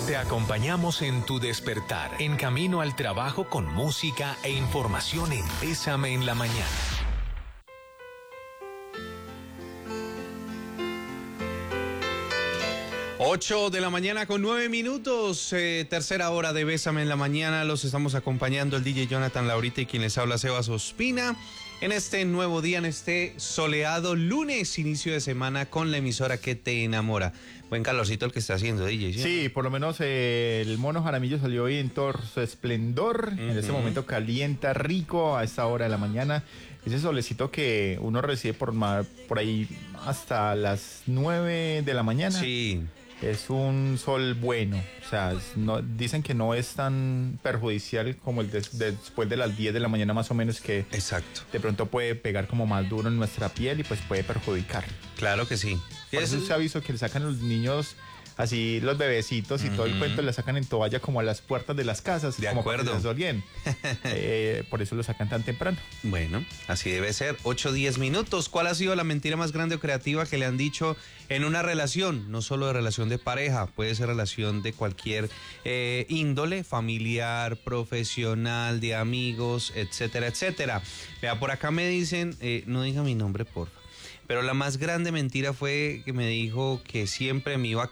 Te acompañamos en tu despertar, en camino al trabajo con música e información en Bésame en la Mañana. 8 de la mañana con 9 minutos, tercera hora de Bésame en la Mañana. Los estamos acompañando el DJ Jonathan Laurita y quien les habla, Sebas Ospina, en este nuevo día, en este soleado lunes, inicio de semana, con la emisora que te enamora. Buen calorcito el que está haciendo, DJ. Sí, por lo menos el mono Jaramillo salió hoy en todo su esplendor. En este momento calienta rico a esta hora de la mañana. Ese solecito que uno recibe por ahí hasta las 9 de la mañana. Sí. Es un sol bueno, o sea, dicen que no es tan perjudicial como el después de las 10 de la mañana más o menos, que exacto, de pronto puede pegar como más duro en nuestra piel y pues puede perjudicar. Claro que sí. Por eso ese aviso que le sacan los niños, así los bebecitos y todo el cuento, le sacan en toalla como a las puertas de las casas. De como acuerdo. Para que se orien. Por eso lo sacan tan temprano. Bueno, así debe ser. 8-10 minutos. ¿Cuál ha sido la mentira más grande o creativa que le han dicho en una relación? No solo de relación de pareja, puede ser relación de cualquier índole, familiar, profesional, de amigos, etcétera, etcétera. Vea, por acá me dicen, no diga mi nombre, porfa. Pero la más grande mentira fue que me dijo que siempre me iba